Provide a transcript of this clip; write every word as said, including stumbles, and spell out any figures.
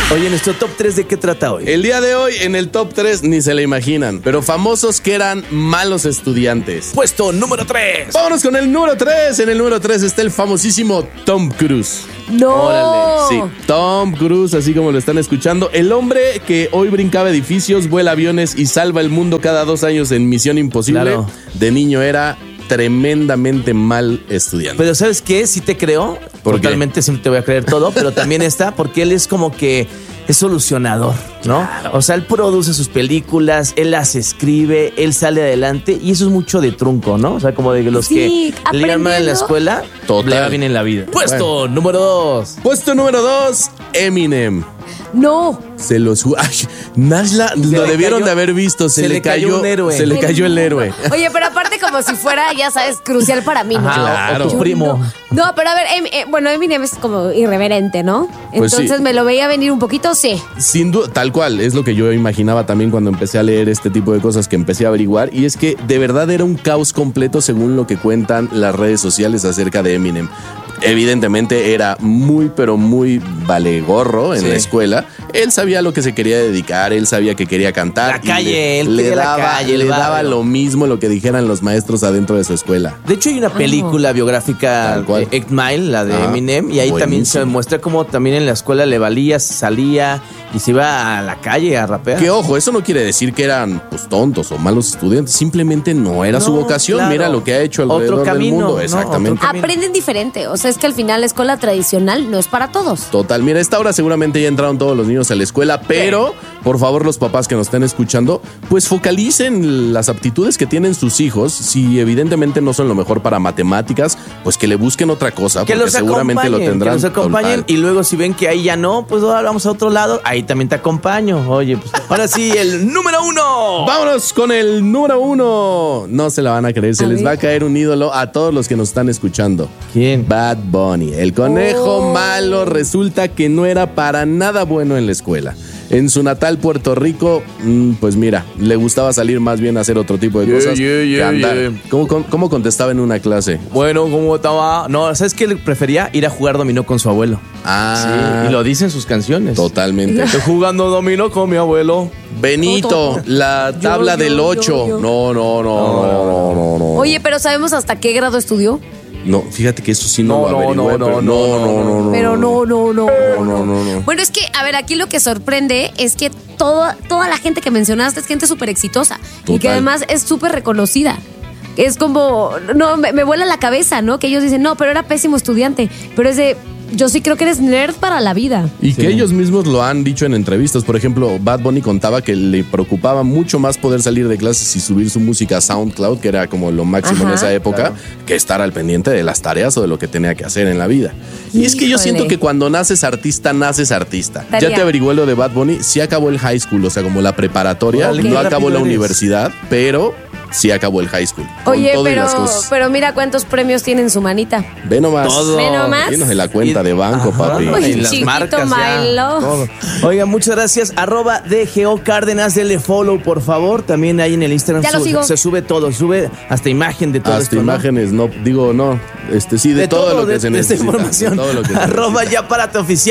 Oye, nuestro top tres, ¿de qué trata hoy? El día de hoy, en el top tres, ni se le imaginan, pero famosos que eran malos estudiantes. Puesto número tres. Vámonos con el número tres. En el número tres está el famosísimo Tom Cruise. ¡No! Órale, sí, Tom Cruise, así como lo están escuchando. El hombre que hoy brincaba edificios, vuela aviones y salva el mundo cada dos años en Misión Imposible. Claro. De niño era tremendamente mal estudiante. Pero ¿sabes qué? Sí te creo. ¿Por Totalmente, qué? siempre te voy a creer todo, pero también está porque él es como que es solucionador, ¿no? Claro. O sea, él produce sus películas, él las escribe, él sale adelante y eso es mucho de trunco, ¿no? O sea, como de los sí, que le iban mal en la escuela, Total. le va bien en la vida. Puesto bueno. número dos. Puesto número dos, Eminem. No. Se los... Ay, Nashla, Se lo debieron cayó, de haber visto. Se, se le, le cayó, cayó un héroe. Se le cayó el héroe. Oye, pero aparte como si fuera, ya sabes, crucial para mí, ¿no? Ajá, Claro. o tu primo. No, no, pero a ver, em, eh, bueno, Eminem es como irreverente, ¿no? Pues Entonces sí. me lo veía venir un poquito, sí. Sin duda, tal cual, es lo que yo imaginaba también cuando empecé a leer este tipo de cosas que empecé a averiguar. Y es que de verdad era un caos completo según lo que cuentan las redes sociales acerca de Eminem. Evidentemente era muy, pero muy valegorro en Sí. la escuela. Él sabía a lo que se quería dedicar, él sabía que quería cantar. La y calle, le, él le quería la daba, calle, el le daba barrio. lo mismo lo que dijeran los maestros adentro de su escuela. De hecho, hay una película biográfica Tal cual. de eight Mile, la de Ah, Eminem, y ahí también se buenísimo. muestra cómo también en la escuela le valía, salía y se iba a la calle a rapear. Que ojo, eso no quiere decir que eran pues tontos o malos estudiantes, simplemente no era su No, vocación. claro. Mira lo que ha hecho Otro alrededor camino, del mundo. ¿no? Exactamente. Otro camino. Aprenden diferente. O sea, es que al final la escuela tradicional no es para todos. Total, mira, a esta hora seguramente ya entraron todos los niños a la escuela, pero por favor los papás que nos estén escuchando, pues focalicen las aptitudes que tienen sus hijos. Si evidentemente no son lo mejor para matemáticas, pues que le busquen otra cosa, Que porque los seguramente acompañen, lo tendrán. que los acompañen Total. y luego si ven que ahí ya no, pues ahora vamos a otro lado, ahí también te acompaño. Oye, pues ahora sí, el número uno. Vámonos con el número uno. No se la van a creer, se A les ver. va a caer un ídolo a todos los que nos están escuchando. ¿Quién? Bad Bunny, el conejo Oh. malo, resulta que no era para nada bueno en la escuela. En su natal Puerto Rico, mm, pues mira, le gustaba salir más bien a hacer otro tipo de Yeah, cosas yeah, que yeah, andar. yeah. ¿Cómo, cómo, cómo contestaba en una clase? Bueno, ¿cómo estaba? No, ¿sabes qué? Le prefería ir a jugar dominó con su abuelo. Ah, Sí, y lo dice en sus canciones. totalmente. Estoy jugando dominó con mi abuelo. Benito, la tabla yo, del yo, ocho. yo. No, no, no, no, no, no, no. Oye, pero ¿sabemos hasta qué grado estudió? No, fíjate que eso sí no, No, lo no, averigüé, no, pero no, no, no, no, no. Pero no, no, no. No, no, no, no. Bueno, es que, a ver, aquí lo que sorprende es que toda, toda la gente que mencionaste es gente súper exitosa y que Total. además es súper reconocida. Es como, no, me, me vuela la cabeza, ¿no? Que ellos dicen, no, pero era pésimo estudiante. Pero es de, yo sí creo que eres nerd para la vida. Y Sí. que ellos mismos lo han dicho en entrevistas. Por ejemplo, Bad Bunny contaba que le preocupaba mucho más poder salir de clases y subir su música a SoundCloud, que era como lo máximo en Ajá. esa época, Claro. que estar al pendiente de las tareas o de lo que tenía que hacer en la vida. Y es que yo Híjole. siento que cuando naces artista, naces artista. Tarea. Ya te averigué lo de Bad Bunny, sí acabó el high school, o sea, como la preparatoria, Órale, no qué acabó rápido la eres. universidad, pero sí acabó el high school. con Oye, todo y pero, las cosas. pero mira cuántos premios tiene en su manita. Ve nomás. Todo. Ve nomás. Llenos de la cuenta Y- de banco, Ajá. papi. Uy, Y las chiquito, marcas my ya, love. todo. Oiga, muchas gracias. Arroba D G O Cárdenas, denle follow, por favor. También ahí en el Instagram Ya lo su- sigo. se sube todo, sube hasta imagen de todo Hasta esto, ¿no? imágenes, no, digo, no, este sí, de, De todo, todo, lo que de, se de esta necesita. información. de todo lo que se Arroba necesita. ya párate oficial.